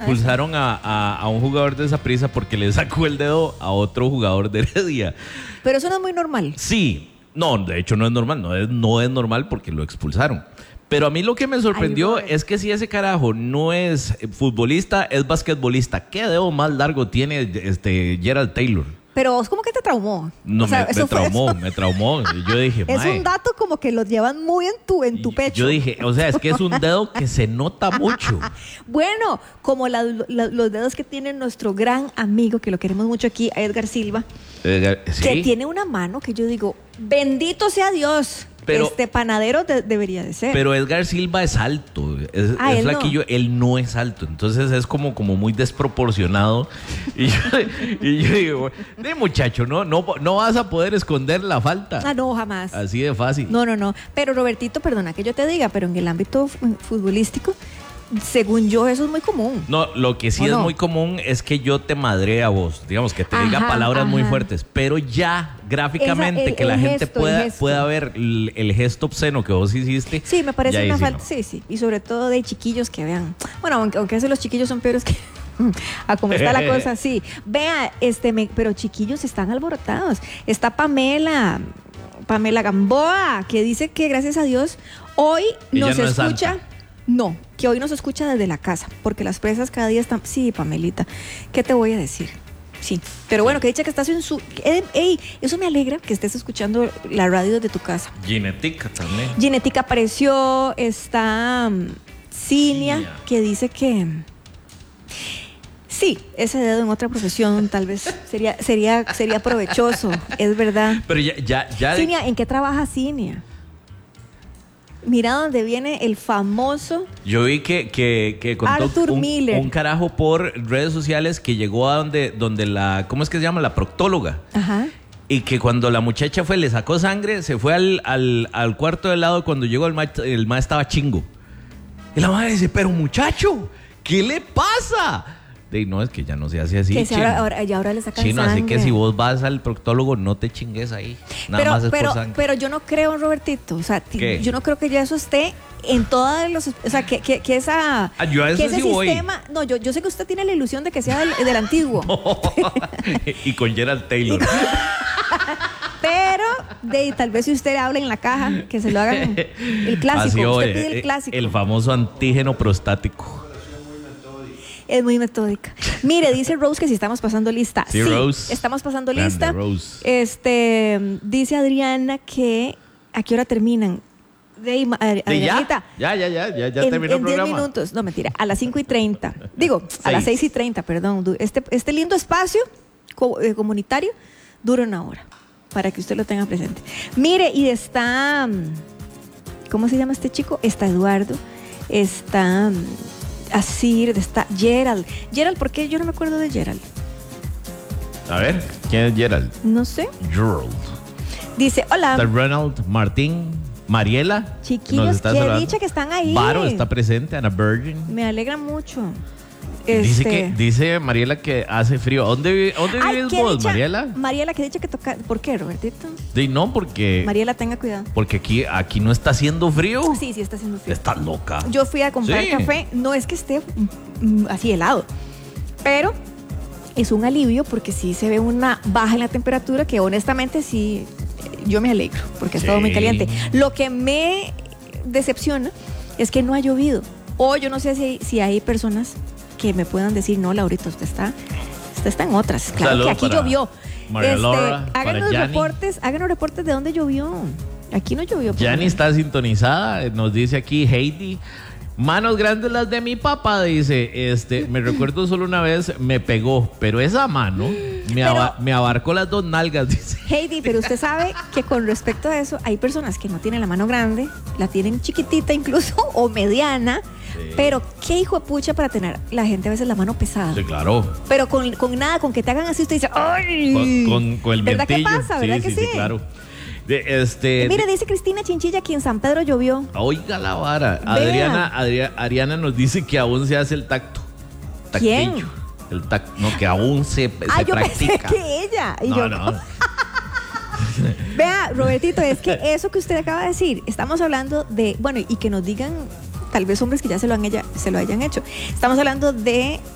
expulsaron a un jugador de Saprissa porque le sacó el dedo a otro jugador de Heredia. Pero eso no es muy normal. Sí, no, de hecho no es normal, no es normal porque lo expulsaron. Pero a mí lo que me sorprendió es que si ese carajo no es futbolista, es basquetbolista. ¿Qué dedo más largo tiene Gerald Taylor? Pero vos, ¿cómo que te traumó? No, o sea, me traumó. Y yo dije, es un dato como que lo llevan muy en tu pecho. Yo dije, o sea, es que es un dedo que se nota mucho. Bueno, como los dedos que tiene nuestro gran amigo, que lo queremos mucho aquí, Edgar Silva, ¿sí? que tiene una mano que yo digo, bendito sea Dios. Pero, panadero debería de ser. Pero Edgar Silva es alto, es flaquillo, él no es alto, entonces es como muy desproporcionado. Y yo digo, muchacho, no vas a poder esconder la falta. Ah, no, jamás. Así de fácil. No. Pero Robertito, perdona que yo te diga, pero en el ámbito futbolístico, según yo, eso es muy común. No, lo que sí es muy común es que yo te madre a vos, digamos, que te diga palabras muy fuertes, pero ya gráficamente que la gente pueda ver el gesto obsceno que vos hiciste. Sí, me parece una falta, no. sí, y sobre todo de chiquillos que vean. Bueno, aunque a veces los chiquillos son peores que a cómo está la cosa, sí. Vea, pero chiquillos están alborotados. Está Pamela Gamboa, que dice que gracias a Dios hoy nos escucha. No, que hoy nos escucha desde la casa, porque las presas cada día están... Sí, Pamelita, ¿qué te voy a decir? Sí, pero bueno, que dicha que estás en su... ¡Ey! Eso me alegra que estés escuchando la radio desde tu casa. Ginetica también. Ginetica apareció, está Cinia, que dice que... Sí, ese dedo en otra profesión tal vez sería provechoso, es verdad. Pero ya Cinia, ¿en qué trabaja Cinia? Mira dónde viene el famoso... Yo vi que contó Arthur Miller. Un carajo por redes sociales que llegó a donde la... ¿Cómo es que se llama? La proctóloga. Ajá. Y que cuando la muchacha le sacó sangre, se fue al cuarto de lado. Cuando llegó el ma estaba chingo. Y la madre dice, pero muchacho, ¿qué le pasa? No, es que ya no se hace así. Que ahora le sacan Chino, sangre. así que si vos vas al proctólogo, no te chingues ahí. Nada más es por sangre. Pero yo no creo, Robertito. O sea, yo no creo que ya eso esté en todas los... O sea, que esa... Yo a eso que ese sí voy. sistema... No, yo sé que usted tiene la ilusión de que sea del antiguo. Y con Gerald Taylor. Pero tal vez si usted habla en la caja, que se lo hagan el clásico. Usted pide el clásico. El famoso antígeno prostático. Es muy metódica. Mire, dice Rose que si estamos pasando lista. Sí, Rose. Estamos pasando Grande, lista. Rose. Dice Adriana que ¿a qué hora terminan? Adrianita. Ya terminó el programa. En 10 minutos. No, mentira. A las 5:30. Digo, a las 6:30, perdón. Este lindo espacio comunitario dura 1 hora. Para que usted lo tenga presente. Mire, y está... ¿Cómo se llama este chico? Está Eduardo. Está... Asir, está Gerald. Gerald, ¿por qué yo no me acuerdo de Gerald? A ver, ¿quién es Gerald? No sé. Gerald. Dice, hola. Está Ronald, Martín, Mariela. Chiquillos, qué dicha que están ahí. Varo está presente, Ana Virgin. Me alegra mucho. Dice Mariela que hace frío. ¿Dónde vives vos, Mariela? Mariela, que dicha que toca. ¿Por qué, Robertito? No, porque... Mariela, tenga cuidado. Porque aquí no está haciendo frío. Sí, está haciendo frío. Está loca. Yo fui a comprar café. No es que esté así helado, pero es un alivio porque sí se ve una baja en la temperatura que honestamente sí, yo me alegro porque es todo muy caliente. Lo que me decepciona es que no ha llovido. O yo no sé si hay personas que me puedan decir, no, Laurita, usted está en otras. Claro que aquí llovió. Háganos reportes de dónde llovió. Aquí no llovió. Yani está sintonizada, nos dice aquí Heidi. Manos grandes las de mi papá, dice. Me recuerdo solo una vez me pegó, pero esa mano me abarcó las 2 nalgas, dice. Heidi, pero usted sabe que con respecto a eso, hay personas que no tienen la mano grande, la tienen chiquitita incluso, o mediana. Sí. Pero qué hijo de pucha para tener la gente a veces la mano pesada. Sí, claro. Pero con nada, con que te hagan así, usted dice, ¡ay! Con el ¿verdad mentillo. que pasa? ¿Verdad que sí? Sí, claro. Mire, dice Cristina Chinchilla que en San Pedro llovió. Oiga la vara. Ariana nos dice que aún se hace el tacto. ¿Quién? El tacto. No, que aún se practica. Yo pensé que ella. Y no. Vea, Robertito, es que eso que usted acaba de decir, estamos hablando de, bueno, y que nos digan, tal vez hombres que ya se lo hayan hecho. Estamos hablando de